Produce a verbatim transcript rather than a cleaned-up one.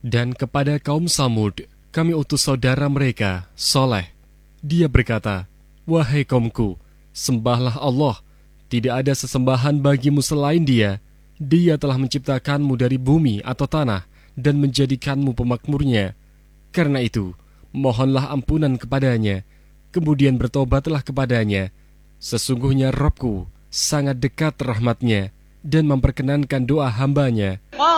Dan kepada kaum Samud, kami utus saudara mereka, Soleh. Dia berkata, "Wahai kaumku, sembahlah Allah. Tidak ada sesembahan bagimu selain Dia. Dia telah menciptakanmu dari bumi atau tanah dan menjadikanmu pemakmurnya. Karena itu, mohonlah ampunan kepadanya, kemudian bertobatlah kepadanya. Sesungguhnya Rabbku sangat dekat rahmatnya dan memperkenankan doa hambanya."